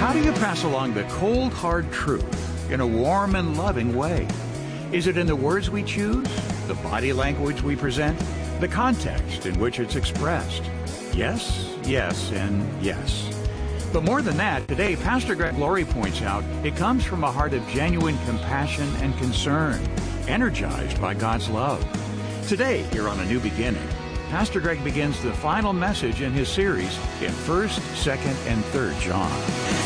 How do you pass along the cold, hard truth in a warm and loving way? Is it in the words we choose, the body language we present, the context in which it's expressed? Yes, yes, and yes. But more than that, today, Pastor Greg Laurie points out it comes from a heart of genuine compassion and concern, energized by God's love. Today, here on A New Beginning, Pastor Greg begins the final message in his series in 1st, 2nd, and 3rd John.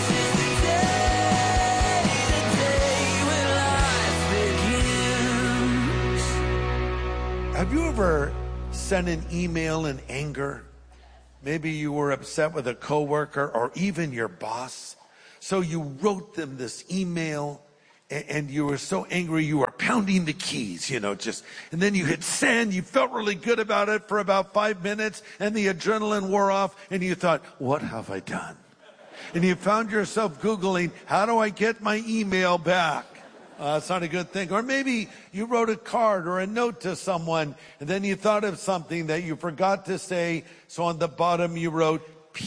Have you ever sent an email in anger? Maybe you were upset with a coworker or even your boss. So you wrote them this email and you were so angry you were pounding the keys, and then you hit send. You felt really good about it for about 5 minutes and the adrenaline wore off and you thought, what have I done? And you found yourself Googling, how do I get my email back? It's not a good thing. Or maybe you wrote a card or a note to someone and then you thought of something that you forgot to say. So on the bottom you wrote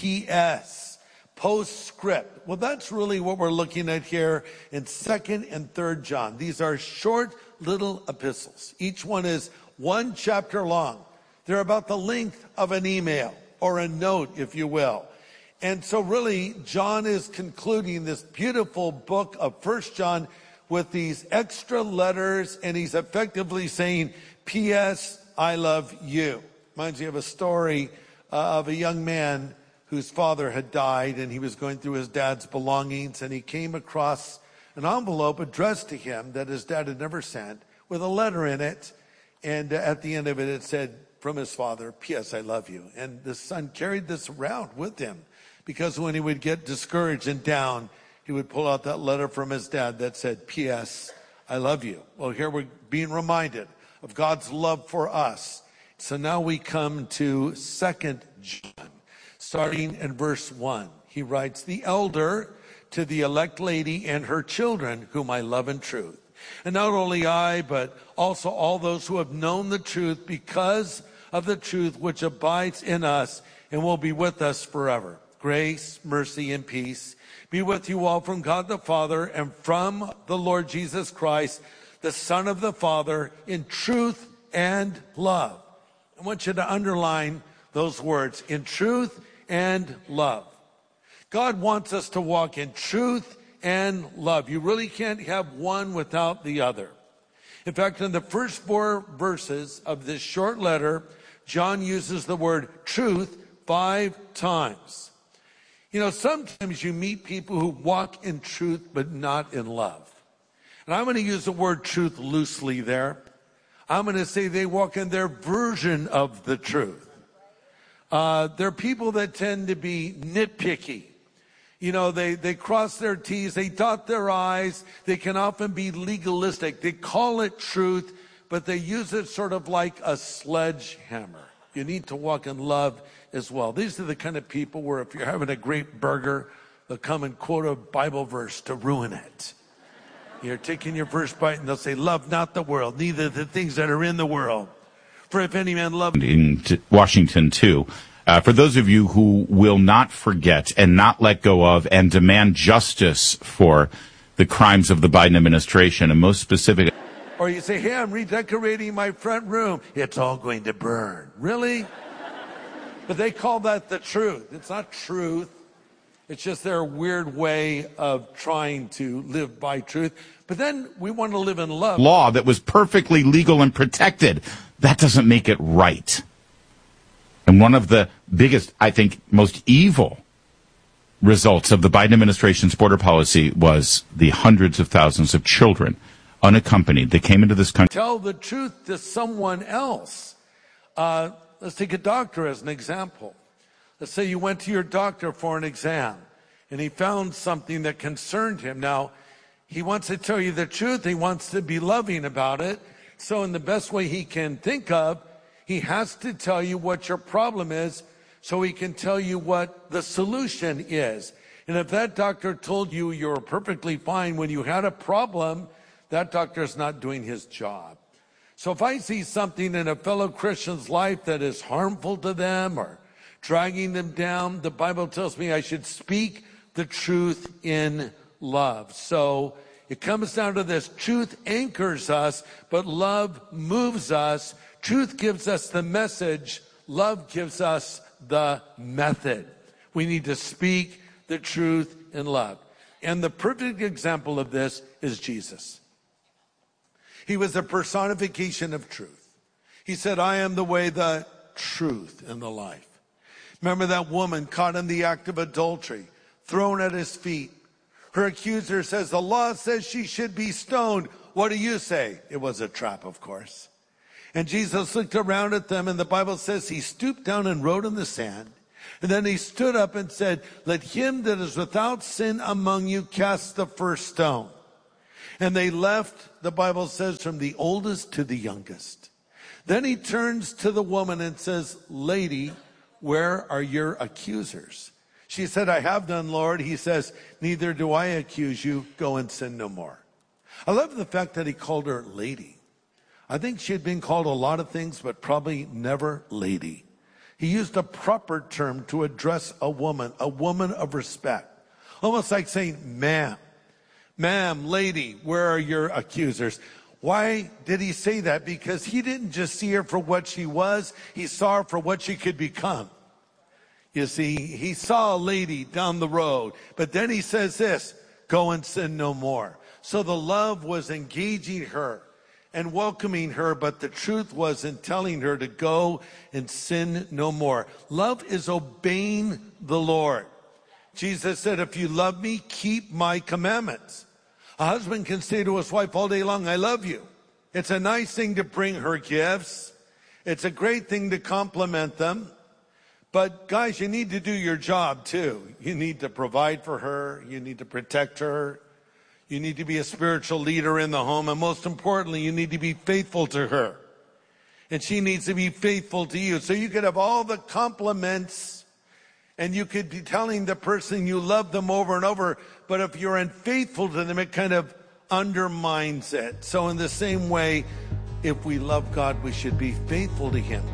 P.S. Postscript. Well, that's really what we're looking at here in 2nd and 3rd John. These are short little epistles. Each one is 1 chapter long. They're about the length of an email or a note, if you will. And so really, John is concluding this beautiful book of 1 John with these extra letters, and he's effectively saying, P.S. I love you. Reminds me of a story of a young man whose father had died, and he was going through his dad's belongings, and he came across an envelope addressed to him that his dad had never sent, with a letter in it, and at the end of it, it said, from his father, P.S. I love you. And the son carried this around with him, because when he would get discouraged and down, he would pull out that letter from his dad that said, P.S. I love you. Well, here we're being reminded of God's love for us. So now we come to 2nd John, starting in verse 1. He writes, the elder to the elect lady and her children, whom I love in truth. And not only I, but also all those who have known the truth because of the truth which abides in us and will be with us forever. Grace, mercy, and peace be with you all from God the Father and from the Lord Jesus Christ, the Son of the Father, in truth and love. I want you to underline those words, in truth and love. God wants us to walk in truth and love. You really can't have one without the other. In fact, in the first 4 verses of this short letter, John uses the word truth 5 times. Sometimes you meet people who walk in truth but not in love. And I'm going to use the word truth loosely there. I'm going to say they walk in their version of the truth. They're people that tend to be nitpicky. They cross their T's, they dot their I's. They can often be legalistic. They call it truth, but they use it sort of like a sledgehammer. You need to walk in love as well. These are the kind of people where if you're having a great burger, they'll come and quote a Bible verse to ruin it. You're taking your first bite and they'll say, love not the world, neither the things that are in the world. For if any man love... In Washington, too. For those of you who will not forget and not let go of and demand justice for the crimes of the Biden administration, and most specifically... Or you say, hey, I'm redecorating my front room. It's all going to burn. Really? But they call that the truth. It's not truth. It's just their weird way of trying to live by truth. But then we want to live in love. Law that was perfectly legal and protected. That doesn't make it right. And one of the biggest, I think, most evil results of the Biden administration's border policy was the hundreds of thousands of children unaccompanied that came into this country. Tell the truth to someone else. Let's take a doctor as an example. Let's say you went to your doctor for an exam and he found something that concerned him. Now, he wants to tell you the truth. He wants to be loving about it. So in the best way he can think of, he has to tell you what your problem is so he can tell you what the solution is. And if that doctor told you you're perfectly fine when you had a problem, that doctor is not doing his job. So if I see something in a fellow Christian's life that is harmful to them or dragging them down, the Bible tells me I should speak the truth in love. So it comes down to this. Truth anchors us, but love moves us. Truth gives us the message. Love gives us the method. We need to speak the truth in love. And the perfect example of this is Jesus. He was a personification of truth. He said, I am the way, the truth, and the life. Remember that woman caught in the act of adultery, thrown at his feet. Her accuser says, the law says she should be stoned. What do you say? It was a trap, of course. And Jesus looked around at them, and the Bible says he stooped down and wrote in the sand. And then he stood up and said, let him that is without sin among you cast the first stone. And they left, the Bible says, from the oldest to the youngest. Then he turns to the woman and says, lady, where are your accusers? She said, I have none, Lord. He says, neither do I accuse you. Go and sin no more. I love the fact that he called her lady. I think she had been called a lot of things, but probably never lady. He used a proper term to address a woman of respect. Almost like saying, ma'am, lady, where are your accusers? Why did he say that? Because he didn't just see her for what she was, he saw her for what she could become. You see, he saw a lady down the road, but then he says this, go and sin no more. So the love was engaging her and welcoming her, but the truth was in telling her to go and sin no more. Love is obeying the Lord. Jesus said, if you love me, keep my commandments. A husband can say to his wife all day long, I love you. It's a nice thing to bring her gifts. It's a great thing to compliment them. But guys, you need to do your job too. You need to provide for her. You need to protect her. You need to be a spiritual leader in the home. And most importantly, you need to be faithful to her. And she needs to be faithful to you. So you could have all the compliments and you could be telling the person you love them over and over. But if you're unfaithful to them, it kind of undermines it. So in the same way, if we love God, we should be faithful to him.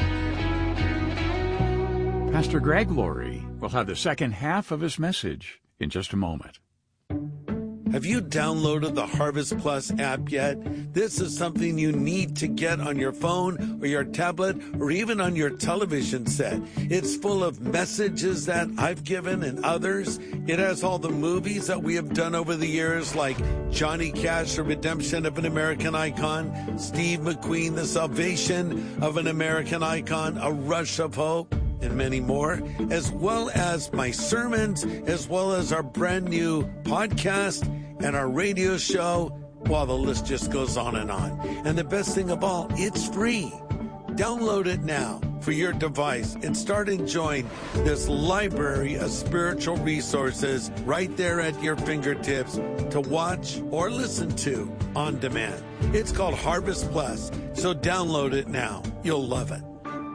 Pastor Greg Laurie will have the second half of his message in just a moment. Have you downloaded the Harvest Plus app yet? This is something you need to get on your phone or your tablet or even on your television set. It's full of messages that I've given and others. It has all the movies that we have done over the years, like Johnny Cash, The Redemption of an American Icon, Steve McQueen, The Salvation of an American Icon, A Rush of Hope, and many more, as well as my sermons, as well as our brand new podcast and our radio show. Well, the list just goes on. And the best thing of all, it's free. Download it now for your device and start enjoying this library of spiritual resources right there at your fingertips to watch or listen to on demand. It's called Harvest Plus, so download it now. You'll love it.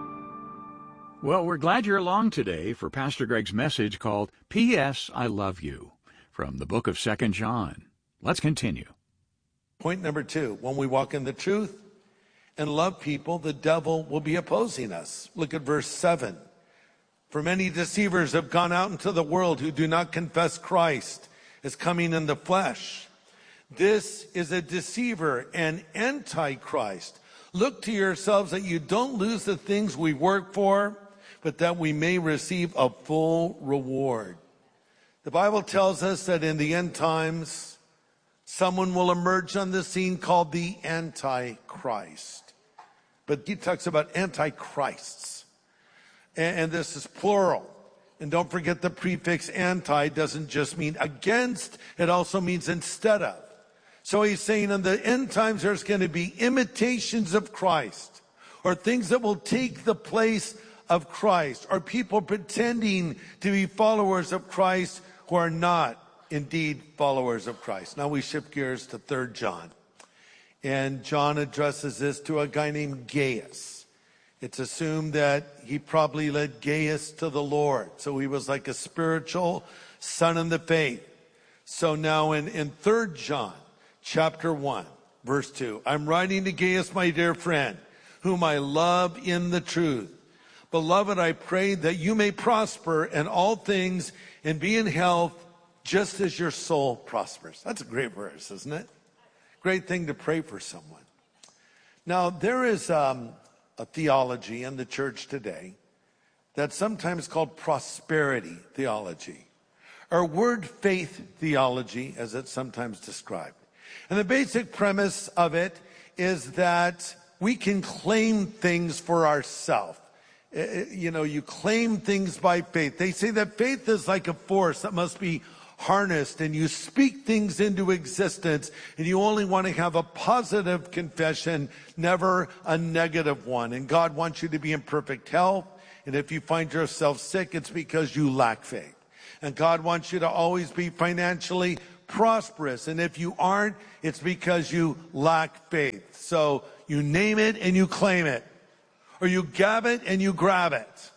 Well, we're glad you're along today for Pastor Greg's message called P.S. I Love You from the book of 2 John. Let's continue. Point number 2, when we walk in the truth and love people, the devil will be opposing us. Look at verse 7. For many deceivers have gone out into the world who do not confess Christ as coming in the flesh. This is a deceiver, an antichrist. Look to yourselves that you don't lose the things we work for, but that we may receive a full reward. The Bible tells us that in the end times, someone will emerge on the scene called the Antichrist. But he talks about antichrists. And this is plural. And don't forget the prefix anti doesn't just mean against, it also means instead of. So he's saying in the end times there's going to be imitations of Christ, or things that will take the place of Christ, or people pretending to be followers of Christ who are not indeed followers of Christ. Now we shift gears to 3 John. And John addresses this to a guy named Gaius. It's assumed that he probably led Gaius to the Lord. So he was like a spiritual son in the faith. So now in 3 John, chapter 1, verse 2, I'm writing to Gaius, my dear friend, whom I love in the truth. Beloved, I pray that you may prosper in all things and be in health, just as your soul prospers. That's a great verse, isn't it? Great thing to pray for someone. Now, there is a theology in the church today that's sometimes called prosperity theology, or word faith theology, as it's sometimes described. And the basic premise of it is that we can claim things for ourselves. You claim things by faith. They say that faith is like a force that must be harnessed, and you speak things into existence, and you only want to have a positive confession, never a negative one. And God wants you to be in perfect health. And if you find yourself sick, it's because you lack faith. And God wants you to always be financially prosperous. And if you aren't, it's because you lack faith. So you name it and you claim it. Or you gab it and you grab it.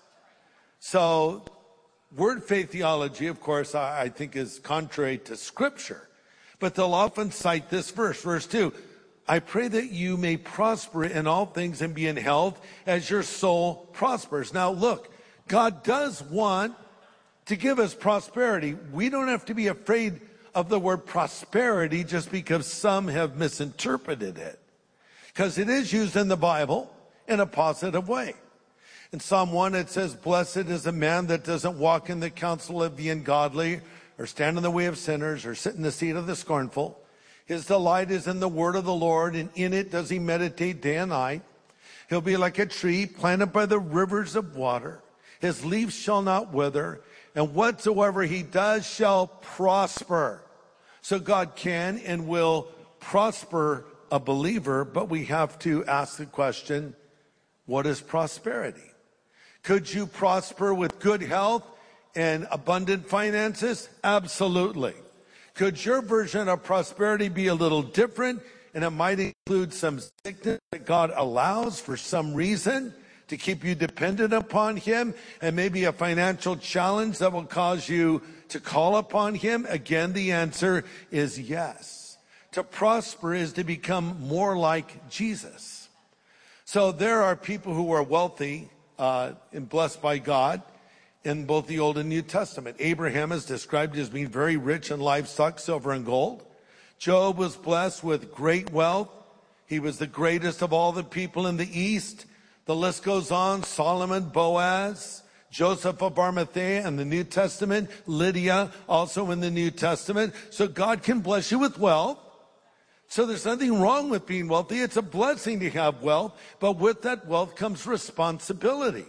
So word faith theology, of course, I think is contrary to Scripture. But they'll often cite this verse, verse 2. I pray that you may prosper in all things and be in health as your soul prospers. Now look, God does want to give us prosperity. We don't have to be afraid of the word prosperity just because some have misinterpreted it. Because it is used in the Bible in a positive way. In Psalm 1, it says, blessed is a man that doesn't walk in the counsel of the ungodly, or stand in the way of sinners, or sit in the seat of the scornful. His delight is in the word of the Lord, and in it does he meditate day and night. He'll be like a tree planted by the rivers of water. His leaves shall not wither, and whatsoever he does shall prosper. So God can and will prosper a believer, but we have to ask the question, what is prosperity? Could you prosper with good health and abundant finances? Absolutely. Could your version of prosperity be a little different, and it might include some sickness that God allows for some reason to keep you dependent upon him, and maybe a financial challenge that will cause you to call upon him? Again, the answer is yes. To prosper is to become more like Jesus. So there are people who are wealthy and blessed by God in both the Old and New Testament. Abraham is described as being very rich in livestock, silver, and gold. Job was blessed with great wealth. He was the greatest of all the people in the East. The list goes on. Solomon, Boaz, Joseph of Arimathea in the New Testament, Lydia also in the New Testament. So God can bless you with wealth. So there's nothing wrong with being wealthy. It's a blessing to have wealth, but with that wealth comes responsibility.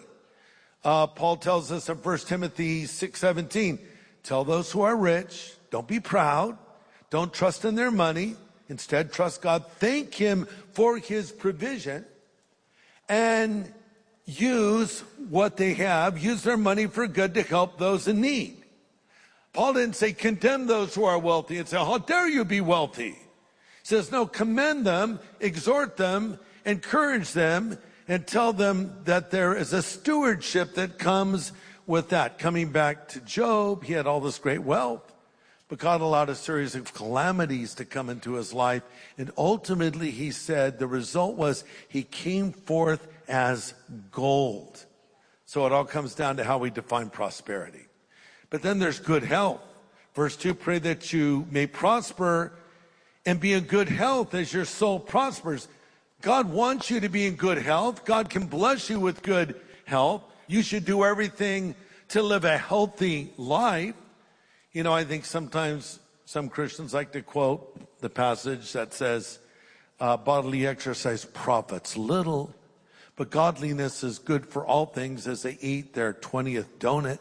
Paul tells us in 1 Timothy 6:17, tell those who are rich, don't be proud, don't trust in their money, instead trust God, thank him for his provision, and use what they have, use their money for good to help those in need. Paul didn't say condemn those who are wealthy and say, how dare you be wealthy? He says, no, commend them, exhort them, encourage them, and tell them that there is a stewardship that comes with that. Coming back to Job, he had all this great wealth, but God allowed a series of calamities to come into his life. And ultimately, he said the result was he came forth as gold. So it all comes down to how we define prosperity. But then there's good health. Verse 2, pray that you may prosper and be in good health as your soul prospers. God wants you to be in good health. God can bless you with good health. You should do everything to live a healthy life. You know, I think sometimes some Christians like to quote the passage that says, bodily exercise profits little, but godliness is good for all things as they eat their 20th donut.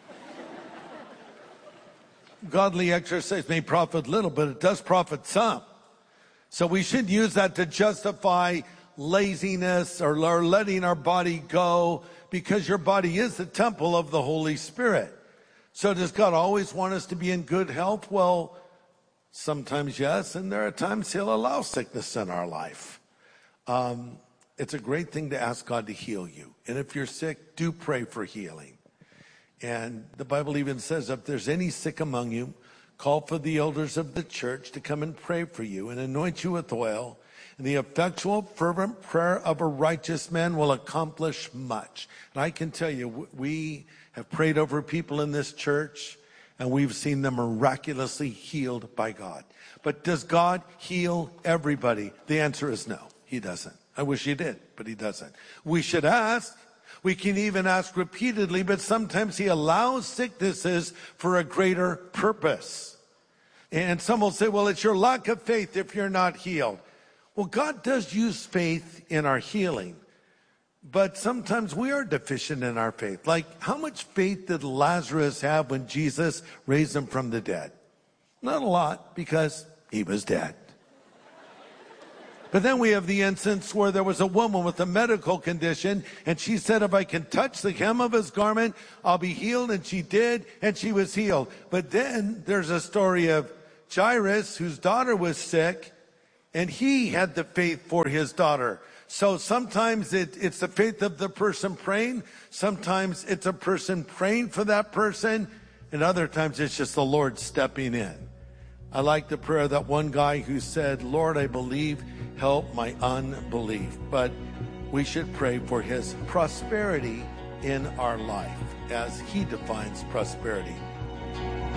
Godly exercise may profit little, but it does profit some. So we should use that to justify laziness or letting our body go, because your body is the temple of the Holy Spirit. So does God always want us to be in good health? Well, sometimes yes, and there are times he'll allow sickness in our life. It's a great thing to ask God to heal you. And if you're sick, do pray for healing. And the Bible even says, if there's any sick among you, call for the elders of the church to come and pray for you and anoint you with oil. And the effectual, fervent prayer of a righteous man will accomplish much. And I can tell you, we have prayed over people in this church, and we've seen them miraculously healed by God. But does God heal everybody? The answer is no, he doesn't. I wish he did, but he doesn't. We should ask. We can even ask repeatedly, but sometimes he allows sicknesses for a greater purpose. And some will say, well, it's your lack of faith if you're not healed. Well, God does use faith in our healing, but sometimes we are deficient in our faith. Like, how much faith did Lazarus have when Jesus raised him from the dead? Not a lot, because he was dead. But then we have the instance where there was a woman with a medical condition, and she said, if I can touch the hem of his garment, I'll be healed. And she did, and she was healed. But then there's a story of Jairus, whose daughter was sick, and he had the faith for his daughter. So sometimes it's the faith of the person praying. Sometimes it's a person praying for that person. And other times it's just the Lord stepping in. I like the prayer of that one guy who said, Lord, I believe, help my unbelief. But we should pray for his prosperity in our life as he defines prosperity.